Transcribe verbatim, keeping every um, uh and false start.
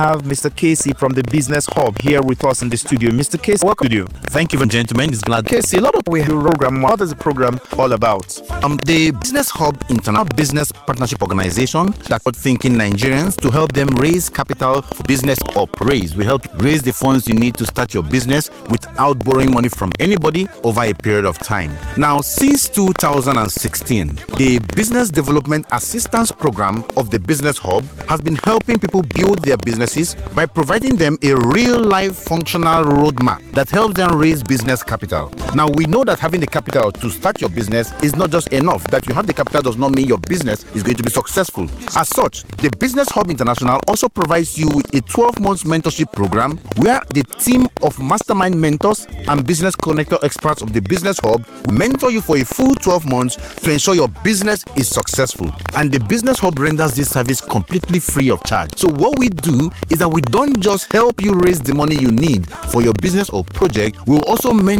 have Mister Casey from the Business Hub here with us in the studio. Mister Casey, welcome to you. Thank you, gentlemen. It's glad. Casey, a lot of we have a program. What is the program all about? Um, the Business Hub International Business Partnership Organization that got thinking Nigerians to help them raise capital for business up. Raise. We help raise the funds you need to start your business without borrowing money from anybody over a period of time. Now, since two thousand sixteen, the Business Development Assistance Program of the Business Hub has been helping people build their businesses by providing them a real-life functional roadmap that helps them raise business capital. Now, we know that having the capital to start your business is not just enough. That you have the capital does not mean your business is going to be successful. As such, the Business Hub International also provides you with a twelve months mentorship program where the team of mastermind mentors and business connector experts of the Business Hub mentor you for a full twelve months to ensure your business is successful. And the Business Hub renders this service completely free of charge. So what we do is that we don't just help you raise the money you need for your business or project, we'll also mentor